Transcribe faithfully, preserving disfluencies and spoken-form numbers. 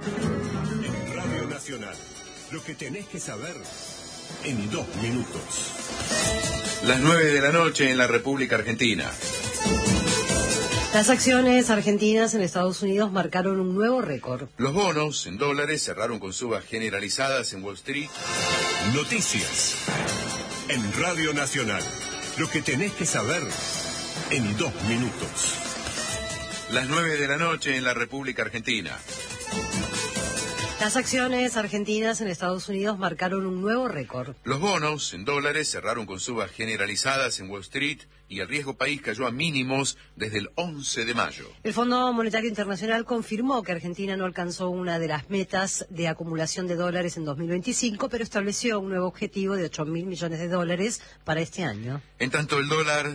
En Radio Nacional, lo que tenés que saber en dos minutos. Las nueve de la noche en la República Argentina. Las acciones argentinas en Estados Unidos marcaron un nuevo récord. Los bonos en dólares cerraron con subas generalizadas en Wall Street. Noticias en Radio Nacional, lo que tenés que saber en dos minutos. Las nueve de la noche en la República Argentina. Las acciones argentinas en Estados Unidos marcaron un nuevo récord. Los bonos en dólares cerraron con subas generalizadas en Wall Street y el riesgo país cayó a mínimos desde el once de mayo. El Fondo Monetario Internacional confirmó que Argentina no alcanzó una de las metas de acumulación de dólares en dos mil veinticinco, pero estableció un nuevo objetivo de ocho mil millones de dólares para este año. En tanto, el dólar